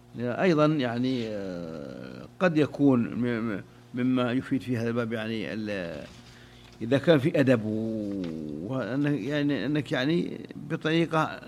أيضا يعني قد يكون مما يفيد في هذا الباب يعني إذا كان في أدب وأنك يعني أنك يعني بطريقة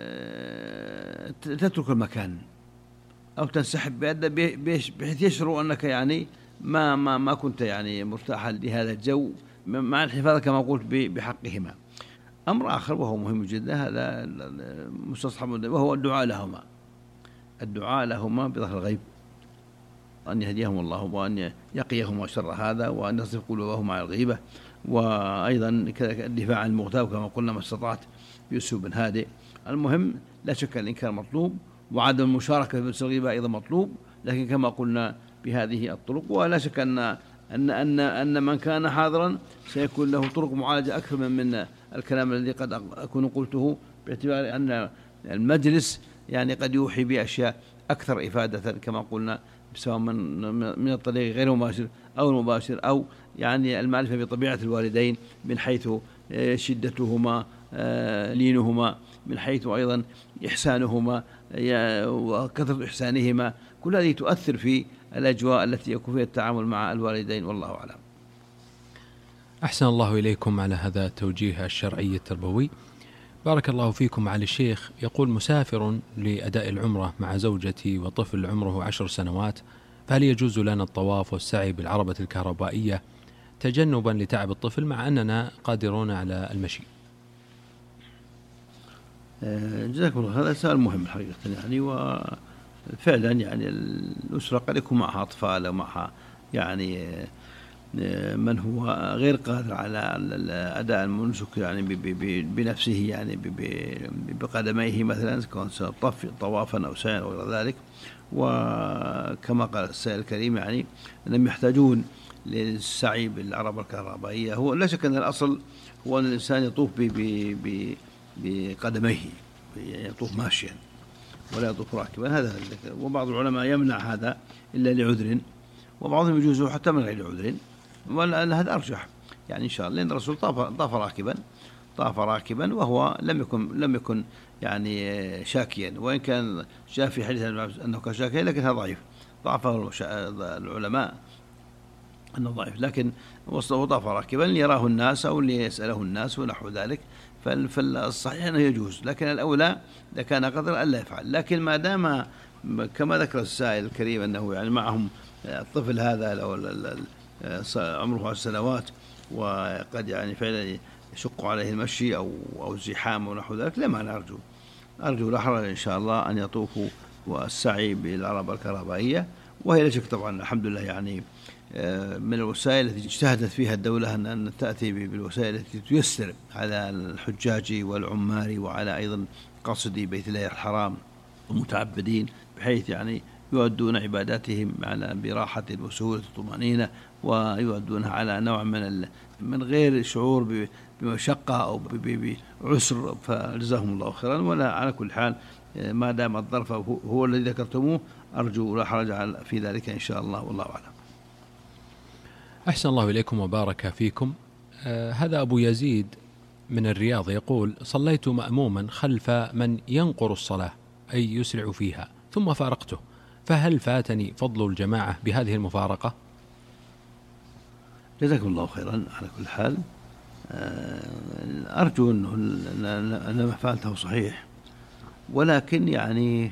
تترك المكان أو تنسحب بأدب بحيث يشعروا أنك يعني ما كنت يعني مرتاحا لهذا الجو مع الحفاظ كما قلت بحقهما. أمر آخر وهو مهم جدا هذا مستصحب وهو الدعاء لهما بظهر الغيب، أن يهديهم الله وأن يقيهما شر هذا وأن يصرف قلوبهما على الغيبة، وأيضا الدفاع عن المغتاب كما قلنا ما استطعت بأسلوب هادئ. المهم لا شك الإنكار مطلوب وعدم المشاركة في الغيبة أيضا مطلوب، لكن كما قلنا بهذه الطرق. ولا شك أن من كان حاضرا سيكون له طرق معالجة أكثر من الكلام الذي قد أكون قلته، باعتبار أن المجلس يعني قد يوحي بأشياء أكثر إفادة كما قلنا، سواء من الطريق غير المباشر أو المباشر، أو يعني المعرفة بطبيعة الوالدين من حيث شدتهما لينهما، من حيث أيضا إحسانهما وكثرة إحسانهما، كل هذه تؤثر في الأجواء التي يكون فيها التعامل مع الوالدين، والله أعلم. أحسن الله إليكم على هذا التوجيه الشرعي التربوي. بارك الله فيكم معالي الشيخ. يقول: مسافر لأداء العمرة مع زوجتي وطفل عمره 10 سنوات، فهل يجوز لنا الطواف والسعي بالعربة الكهربائية تجنبا لتعب الطفل مع أننا قادرون على المشي؟ جزاكم الله. هذا سؤال مهم حقيقة يعني، وفعلا يعني الأسرة قد يكون معها أطفال ومعها يعني من هو غير قادر على أداء المنسك يعني بنفسه يعني بقدميه مثلا، كون طوافا أو سعيا أو غير ذلك. وكما قال السائل الكريم يعني أنهم يحتاجون للسعي بالعربة الكهربائية. هو لا شك أن الأصل هو أن الإنسان يطوف بقدميه، يطوف ماشيا ولا يطوف راكبا. هذا وبعض العلماء يمنع هذا إلا لعذر، وبعضهم يجوزه حتى من غير عذر، وهذا أرجح يعني إن شاء الله، لأن الرسول طاف راكبا وهو لم يكن يعني شاكيا، وإن كان جاء في حديث أنه كان شاكيا لكن هذا ضعيف، ضعفه العلماء أنه ضعيف، لكن طاف راكبا ليراه الناس أو ليسأله الناس ونحو ذلك، فالصحيح أنه يجوز، لكن الأولى إذا كان قدر ألا يفعل. لكن ما دام كما ذكر السائل الكريم أنه يعني معهم الطفل هذا أو عمره 10 سنوات وقد يعني فعلا يشق عليه المشي أو الزحام ونحو ذلك، لما أنا أرجو لا حرج إن شاء الله أن يطوفوا والسعي بالعربة الكهربائية. وهي لا شك طبعا الحمد لله يعني من الوسائل التي اجتهدت فيها الدولة أن تأتي بالوسائل التي تيسر على الحجاج والعمار وعلى أيضا قاصدي بيت الله الحرام والمتعبدين، بحيث يعني يؤدون عباداتهم براحة وسهولة وطمأنينة، ويؤدونها على نوع من غير شعور بمشقة أو بعسر، فجزاهم الله خيرا. ولا على كل حال ما دام الظرف هو الذي ذكرتموه أرجو لا حرج في ذلك إن شاء الله، والله أعلم. أحسن الله إليكم وبارك فيكم. هذا أبو يزيد من الرياض يقول: صليت مأموما خلف من ينقر الصلاة أي يسرع فيها ثم فارقته، فهل فاتني فضل الجماعة بهذه المفارقة؟ جزاكم الله خيرا. على كل حال أرجو أن ما فعلته صحيح، ولكن يعني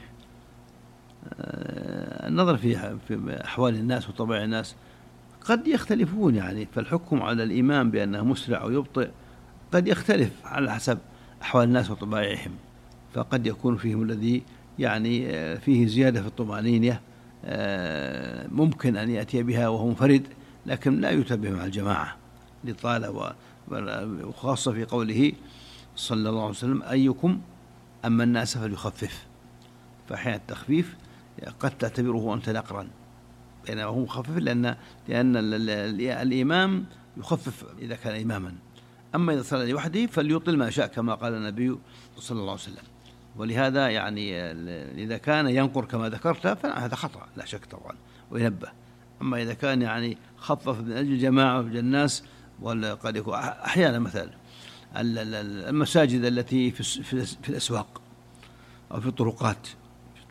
النظر في أحوال الناس وطبيعة الناس قد يختلفون يعني، فالحكم على الإمام بأنه مسرع أو يبطئ قد يختلف على حسب أحوال الناس وطبائعهم، فقد يكون فيهم الذي يعني فيه زيادة في الطمأنينة ممكن أن يأتي بها وهو منفرد، لكن لا يتبع مع الجماعة لطالة، وخاصة في قوله صلى الله عليه وسلم: أيكم أما الناس فليخفف، فأحيانا التخفيف قد تعتبره أنت نقرا، بينما هو مخفف لأن الإمام يخفف إذا كان إماما، أما إذا صلى لوحده فليطل ما شاء كما قال النبي صلى الله عليه وسلم. ولهذا يعني إذا كان ينقر كما ذكرت فهذا خطأ لا شك طبعا وينبه. أما إذا كان يعني خفف من أجل الجماعة ومن الناس، ولا قد يكون أحيانا مثلا المساجد التي في الأسواق أو في الطرقات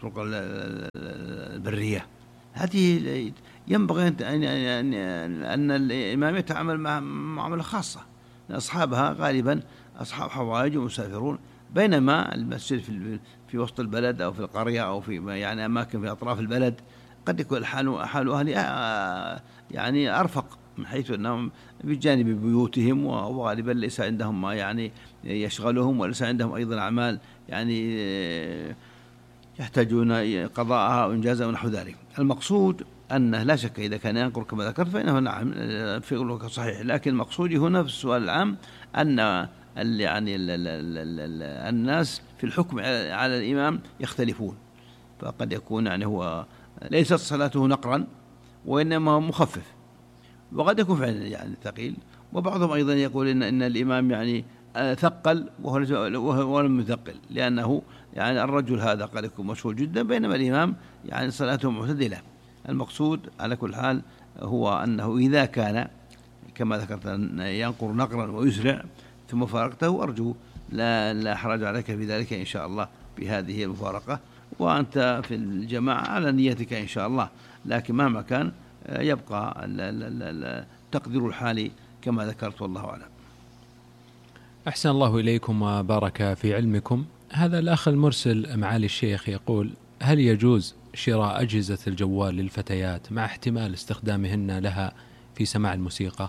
الطرق البرية. هذه ينبغي أن الإمام يتعامل مع معاملة خاصة. أصحابها غالبا أصحاب حوائج ومسافرون، بينما المسجد في وسط البلد أو في القرية أو في يعني أماكن في أطراف البلد قد يكون حال أهلها يعني أرفق، من حيث أنهم بجانب بيوتهم، وغالبا ليس عندهم ما يعني يشغلهم، وليس عندهم أيضا أعمال يعني يحتاجون قضاءها أو إنجازها ونحو ذلك. المقصود أنه لا شك إذا كان ينقر كما ذكرت فإنه نعم في قولك صحيح، لكن المقصود هنا في السؤال العام أن يعني الناس في الحكم على الإمام يختلفون، فقد يكون يعني هو ليست صلاته نقرا وإنما هو مخفف، وقد يكون فعلا يعني ثقيل، وبعضهم أيضا يقول إن الإمام يعني ثقل وهو لم يثقل، لأنه يعني الرجل هذا قد يكون مشهور جدا، بينما الإمام يعني صلاته معتدلة. المقصود على كل حال هو أنه إذا كان كما ذكرت ينقر نقرا ويسرع ثم فارقته، أرجو لا حرج عليك في ذلك إن شاء الله بهذه المفارقة، وأنت في الجماعة على نيتك إن شاء الله، لكن مهما كان يبقى تقدير الحال كما ذكرت، والله أعلم. أحسن الله إليكم وبارك في علمكم. هذا الأخ المرسل معالي الشيخ يقول: هل يجوز شراء أجهزة الجوال للفتيات مع احتمال استخدامهن لها في سماع الموسيقى؟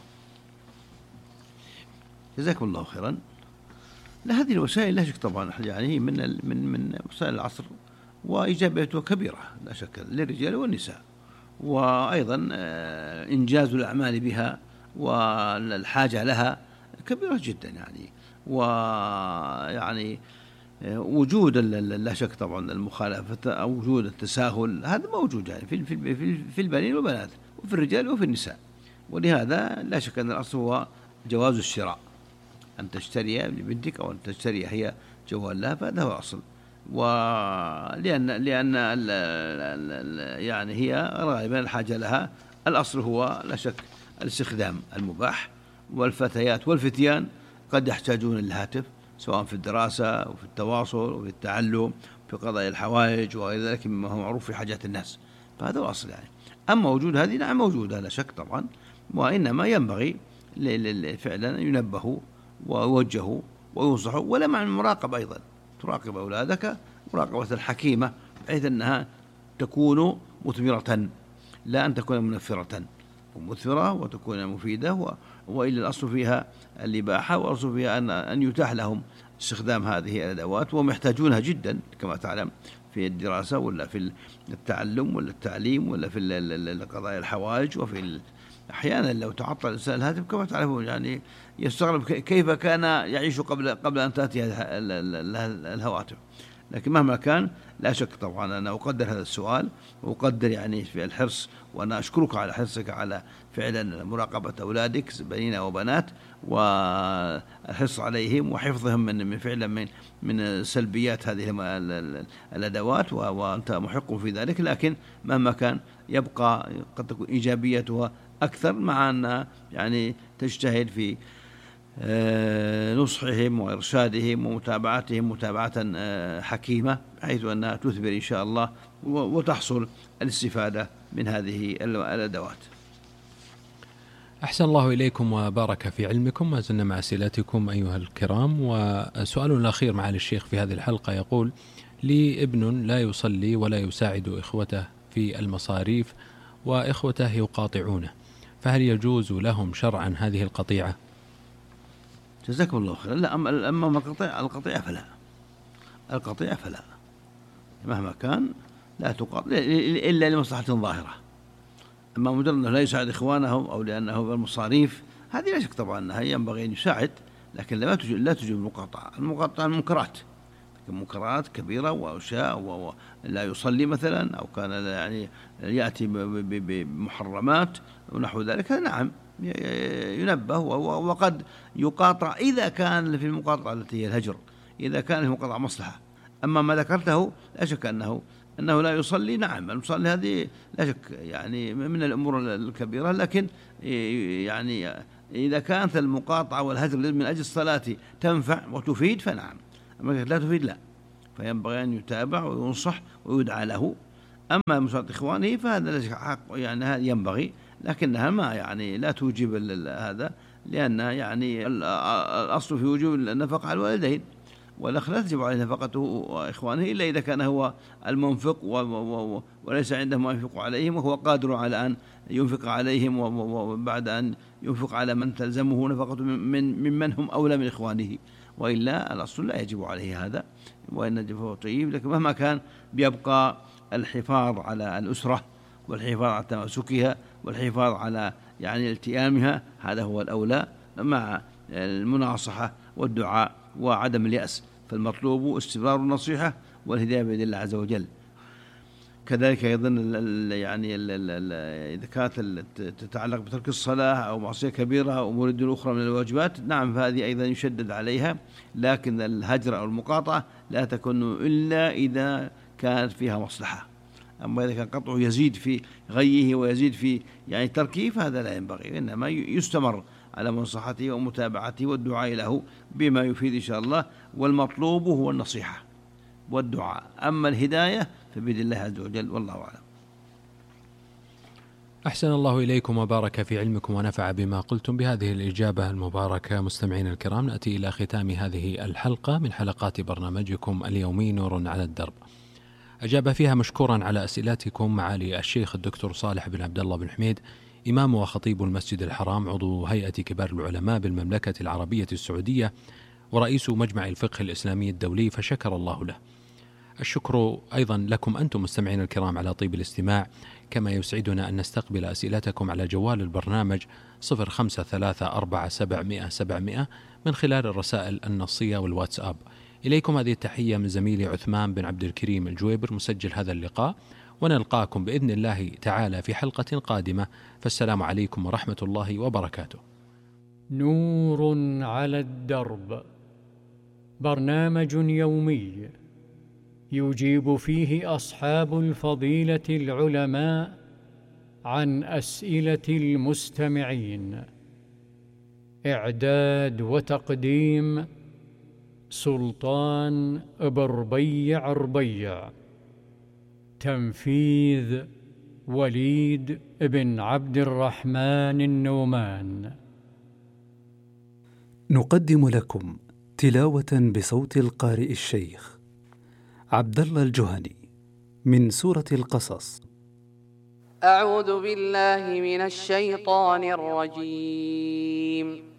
جزاكم الله خيرا. لا، هذه الوسائل لا شك طبعا يعني من وسائل العصر، وإيجابيته كبيرة لا شك للرجال والنساء، وأيضا إنجاز الأعمال بها والحاجة لها كبيرة جدا يعني، ويعني وجود لا شك طبعا المخالفة أو وجود التساهل هذا موجود يعني في البنين والبنات وفي الرجال وفي النساء، ولهذا لا شك أن الأصل هو جواز الشراء، أن تشتري لبنتك أو أن تشتري هي جوال لها، فهذا هو الأصل. ولأن يعني هي غالبا الحاجة لها، الأصل هو لا شك الاستخدام المباح، والفتيات والفتيان قد يحتاجون الهاتف سواء في الدراسة أو في التواصل وفي التعلم في قضاء الحوائج وغير ذلك مما هو معروف في حاجات الناس، فهذا هو الأصل يعني. أما وجود هذه نعم موجودة لا شك طبعا، وإنما ينبغي فعلا ينبهوا ويوجهوا وينصحوا، ولا مع المراقبة أيضا، تراقب أولادك مراقبة الحكيمة بحيث أنها تكون مثمرة لا أن تكون منفرة، ومثمرة وتكون مفيدة، وإلا الأصل فيها الإباحة، والأصل فيها أن يتاح لهم استخدام هذه الأدوات، وهم يحتاجونها جدا كما تعلم في الدراسة ولا في التعلم ولا التعليم ولا في قضاء الحوائج، وفي أحيانا لو تعطل الإنسان الهاتف كما تعرفون يعني يستغرب كيف كان يعيش قبل أن تأتي الهواتف. لكن مهما كان لا شك طبعا أنا أقدر هذا السؤال، وأقدر يعني في الحرص، وأنا أشكرك على حرصك على فعلا مراقبة أولادك بنين وبنات، والحرص عليهم وحفظهم من فعلا من سلبيات هذه الأدوات، وأنت محق في ذلك، لكن مهما كان يبقى قد تكون إيجابيتها أكثر، مع أن يعني تجتهد في نصحهم وإرشادهم ومتابعتهم متابعة حكيمة، حيث أنها تثمر إن شاء الله وتحصل الاستفادة من هذه الأدوات. أحسن الله إليكم وبارك في علمكم. ما زلنا مع أسئلتكم أيها الكرام، وسؤال الأخير معالي الشيخ في هذه الحلقة يقول: لي ابن لا يصلي ولا يساعد إخوته في المصاريف وإخوته يقاطعونه، فهل يجوز لهم شرعا هذه القطيعة؟ جزاكم الله خيرا. لا، أما القطيعة فلا مهما كان لا تقاطع إلا لمصلحة ظاهرة. أما مجرد أنه لا يساعد إخوانه أو لأنه بالمصاريف هذه لا شك طبعا أنها ينبغي أن يساعد، لكن لا تجب المقاطعة المنكرات كبيرة وأشياء، ولا يصلي مثلا أو كان يعني يأتي بمحرمات ونحو ذلك، نعم ينبه، وقد يقاطع إذا كان في المقاطعة التي هي الهجر، إذا كان في مقاطعة مصلحة. أما ما ذكرته لا شك أنه لا يصلي، نعم المصلي هذه لا شك يعني من الأمور الكبيرة، لكن يعني إذا كانت المقاطعة والهجر من أجل الصلاة تنفع وتفيد فنعم، أما لا تفيد لا، فينبغي أن يتابع وينصح ويدعى له. أما مساعدة إخوانه فهذا ليس حق، يعني هذا ينبغي، لكنها ما يعني لا توجب هذا، لأن يعني الأصل في وجوب النفقة على الوالدين، والأخ لا تجب عليه نفقته إخوانه إلا إذا كان هو المنفق وليس عنده ما ينفق عليهم، وهو قادر على أن ينفق عليهم، وبعد أن ينفق على من تلزمه نفقته ممن هم أولى من إخوانه، وإلا الأصل لا يجب عليه هذا، وإن فهو طيب. لكن مهما كان بيبقى الحفاظ على الأسرة والحفاظ على تماسكها والحفاظ على يعني التئامها، هذا هو الأولى، مع المناصحة والدعاء وعدم اليأس. فالمطلوب استمرار النصيحة والهداية بيد الله عز وجل. كذلك أيضا يعني إذا كانت تتعلق بترك الصلاة أو معصية كبيرة أو أمور الدين الأخرى من الواجبات، نعم فهذه أيضا يشدد عليها، لكن الهجر أو المقاطعة لا تكون إلا إذا كانت فيها مصلحة. أما إذا كان قطعه يزيد في غيه ويزيد في يعني تركه فهذا لا ينبغي، إنما يستمر على منصحته ومتابعته والدعاء له بما يفيد إن شاء الله، والمطلوب هو النصيحة والدعاء، أما الهداية فبيد الله عز وجل، والله أعلم. أحسن الله إليكم وبارك في علمكم ونفع بما قلتم. بهذه الإجابة المباركة مستمعين الكرام نأتي إلى ختام هذه الحلقة من حلقات برنامجكم اليومي نور على الدرب. أجاب فيها مشكورا على أسئلتكم معالي الشيخ الدكتور صالح بن عبد الله بن حميد، إمام وخطيب المسجد الحرام، عضو هيئة كبار العلماء بالمملكة العربية السعودية ورئيس مجمع الفقه الإسلامي الدولي، فشكر الله له. الشكر أيضا لكم أنتم مستمعين الكرام على طيب الاستماع، كما يسعدنا أن نستقبل أسئلتكم على جوال البرنامج 0534700700 من خلال الرسائل النصية والواتساب. إليكم هذه التحية من زميلي عثمان بن عبد الكريم الجويبر مسجل هذا اللقاء، ونلقاكم بإذن الله تعالى في حلقة قادمة، فالسلام عليكم ورحمة الله وبركاته. نور على الدرب، برنامج يومي يجيب فيه أصحاب الفضيلة العلماء عن أسئلة المستمعين. إعداد وتقديم سلطان بربيع ربيع. تنفيذ وليد بن عبد الرحمن النومان. نقدم لكم تلاوة بصوت القارئ الشيخ عبد الله الجهني من سورة القصص. أعوذ بالله من الشيطان الرجيم.